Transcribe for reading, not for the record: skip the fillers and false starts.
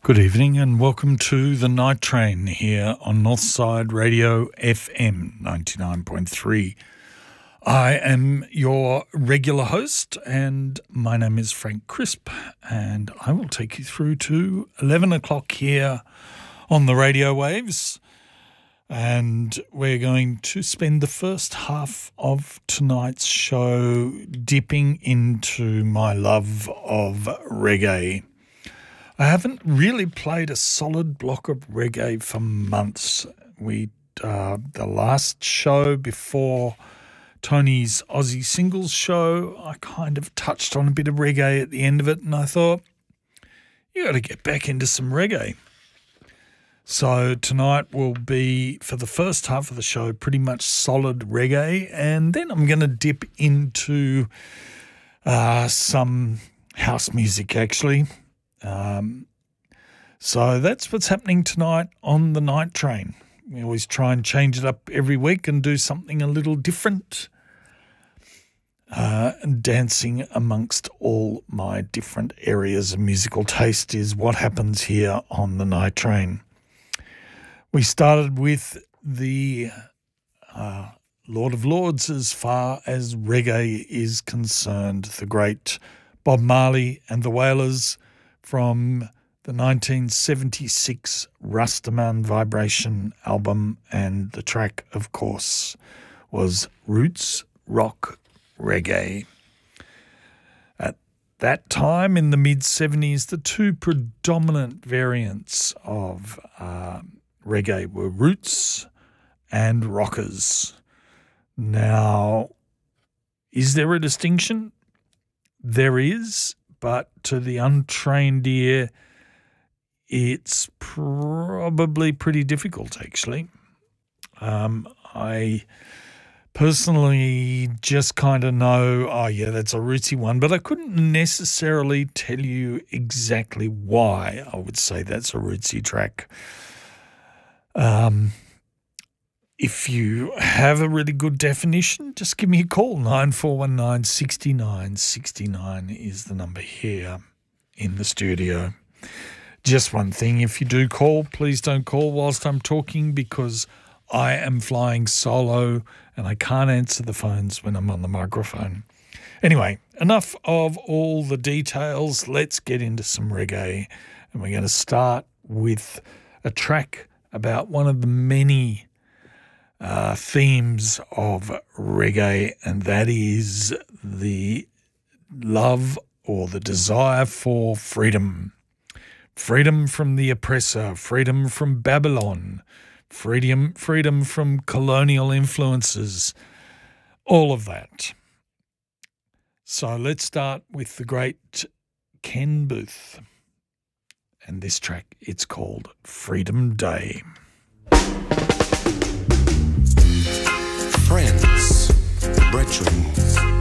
Good evening and welcome to the Night Train here on Northside Radio FM 99.3. I am your regular host and my name is Frank Crisp, and I will take you through to 11 o'clock here on the radio waves, and we're going to spend the first half of tonight's show dipping into my love of reggae. I haven't really played a solid block of reggae for months. The last show before Tony's Aussie Singles show, I kind of touched on a bit of reggae at the end of it, and I thought, you got to get back into some reggae. So tonight will be, for the first half of the show, pretty much solid reggae, and then I'm going to dip into some house music, actually. So that's what's happening tonight on the Night Train. We always try and change it up every week and do something a little different. And dancing amongst all my different areas of musical taste is what happens here on the Night Train. We started with the Lord of Lords as far as reggae is concerned, the great Bob Marley and the Wailers, from the 1976 Rastaman Vibration album, and the track, of course, was Roots Rock Reggae. At that time, in the mid-70s, the two predominant variants of reggae were roots and rockers. Now, is there a distinction? There is. But to the untrained ear, it's probably pretty difficult, actually. I personally just kind of know, oh yeah, that's a rootsy one, but I couldn't necessarily tell you exactly why I would say that's a rootsy track. If you have a really good definition, just give me a call. 9419 69 69 is the number here in the studio. Just one thing, if you do call, please don't call whilst I'm talking, because I am flying solo and I can't answer the phones when I'm on the microphone. Anyway, enough of all the details. Let's get into some reggae, and we're going to start with a track about one of the many themes of reggae, and that is the love or the desire for freedom. Freedom from the oppressor, freedom from Babylon, freedom from colonial influences, all of that. So let's start with the great Ken Boothe, and this track, it's called Freedom Day. Friends, brethren,